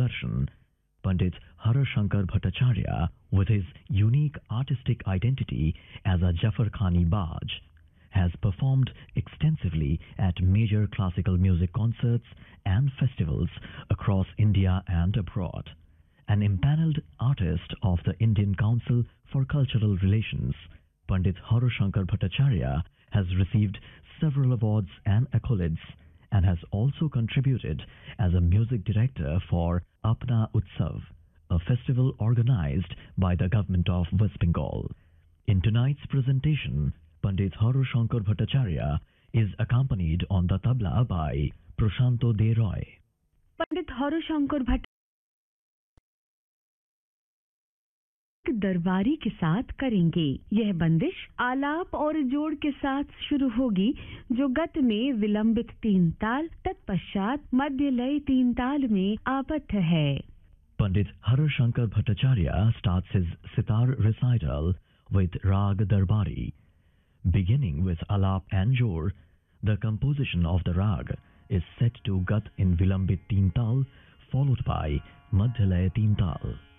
Sudarshan, Pandit Harashankar Bhattacharya, with his unique artistic identity as a Jafar Khani Baj, has performed extensively at major classical music concerts and festivals across India and abroad. An impaneled artist of the Indian Council for Cultural Relations, Pandit Harashankar Bhattacharya has received several awards and accolades and has also contributed as a music director for Apna Utsav, a festival organized by the government of West Bengal. In tonight's presentation, Pandit Harashankar Bhattacharya is accompanied on the tabla by Prashanto De Roy. पंडित हरुशंकर भट्ट दरबारी के साथ करेंगे। यह बंदिश आलाप और जोड़ के साथ शुरू होगी, जो गत में विलंबित 3 ताल तत्पश्चात मध्य लय 3 ताल में आबद्ध है। Pandit Harashankar Bhattacharya starts his sitar recital with Rag Darbari. Beginning with Alap and Jor, the composition of the rag is set to Gat in Vilambit 3 tal, followed by Madhyalaya 3 tal.